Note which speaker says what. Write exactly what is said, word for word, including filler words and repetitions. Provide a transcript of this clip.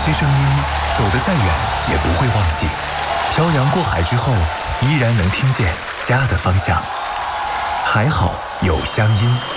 Speaker 1: 些声音，走得再远也不会忘记。漂洋过海之后，依然能听见家的方向。还好有乡音。